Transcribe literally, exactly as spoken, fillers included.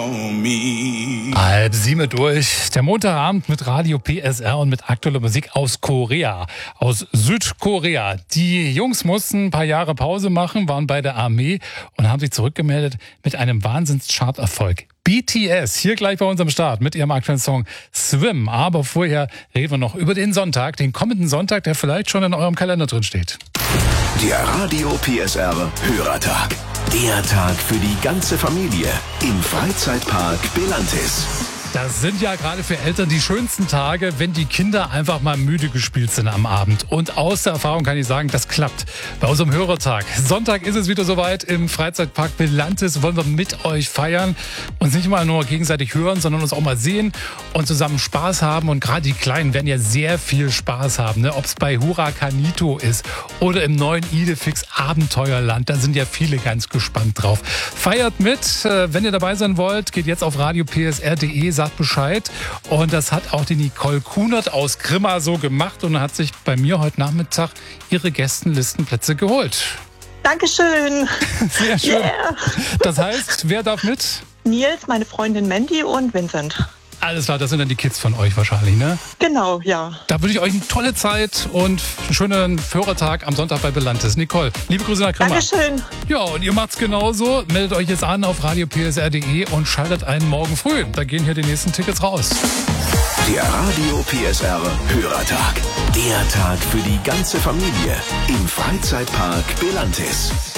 Halb sieben durch. Der Montagabend mit Radio P S R und mit aktueller Musik aus Korea, aus Südkorea. Die Jungs mussten ein paar Jahre Pause machen, waren bei der Armee und haben sich zurückgemeldet mit einem Wahnsinns-Charterfolg. B T S, hier gleich bei uns am Start mit ihrem aktuellen Song Swim. Aber vorher reden wir noch über den Sonntag, den kommenden Sonntag, der vielleicht schon in eurem Kalender drin steht. Der Radio P S R Hörertag. Der Tag für die ganze Familie im Freizeitpark Belantis. Das sind ja gerade für Eltern die schönsten Tage, wenn die Kinder einfach mal müde gespielt sind am Abend. Und aus der Erfahrung kann ich sagen, das klappt. Bei unserem Hörertag. Sonntag ist es wieder soweit. Im Freizeitpark Belantis wollen wir mit euch feiern. Uns nicht mal nur gegenseitig hören, sondern uns auch mal sehen und zusammen Spaß haben. Und gerade die Kleinen werden ja sehr viel Spaß haben. Ne? Ob es bei Huracanito ist oder im neuen Idefix Abenteuerland. Da sind ja viele ganz gespannt drauf. Feiert mit. Wenn ihr dabei sein wollt, geht jetzt auf radio p s r punkt d e. Sagt Bescheid. Und das hat auch die Nicole Kunert aus Grimma so gemacht und hat sich bei mir heute Nachmittag ihre Gästenlistenplätze geholt. Dankeschön. Sehr schön. Yeah. Das heißt, wer darf mit? Nils, meine Freundin Mandy und Vincent. Alles klar, das sind dann die Kids von euch wahrscheinlich, ne? Genau, ja. Da wünsche ich euch eine tolle Zeit und einen schönen Hörertag am Sonntag bei Belantis. Nicole, liebe Grüße nach Grimma. Dankeschön. Ja, und ihr macht's genauso. Meldet euch jetzt an auf radio p s r punkt d e und schaltet ein morgen früh. Da gehen hier die nächsten Tickets raus. Der Radio P S R Hörertag. Der Tag für die ganze Familie im Freizeitpark Belantis.